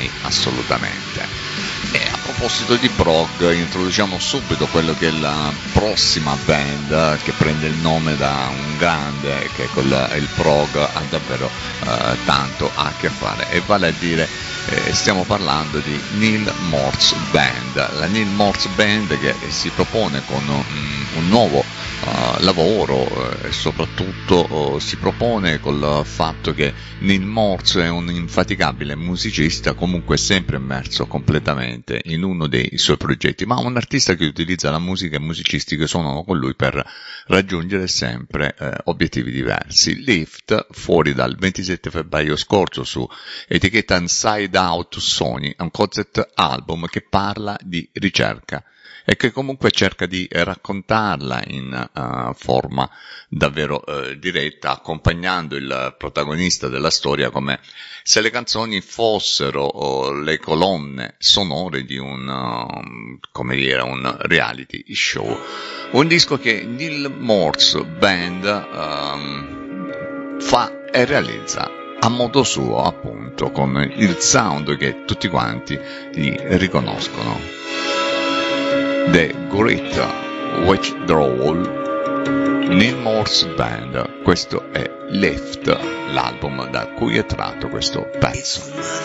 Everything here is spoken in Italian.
mai assolutamente. E a proposito di prog, introduciamo subito quello che è la prossima band che prende il nome da un grande che con il prog ha davvero tanto a che fare, e vale a dire stiamo parlando di Neal Morse Band. La Neal Morse Band che si propone con un nuovo lavoro e soprattutto si propone col fatto che Neal Morse è un infaticabile musicista, comunque sempre immerso completamente in uno dei suoi progetti, ma un artista che utilizza la musica e i musicisti che suonano con lui per raggiungere sempre obiettivi diversi. Lift, fuori dal 27 febbraio scorso su etichetta Inside Out Sony, è un concept album che parla di ricerca e che comunque cerca di raccontarla in forma davvero diretta, accompagnando il protagonista della storia come se le canzoni fossero le colonne sonore di un reality show. Un disco che Neal Morse Band fa e realizza a modo suo, appunto, con il sound che tutti quanti gli riconoscono. The Great Withdrawal, Neal Morse Band. Questo è Lift, l'album da cui è tratto questo pezzo.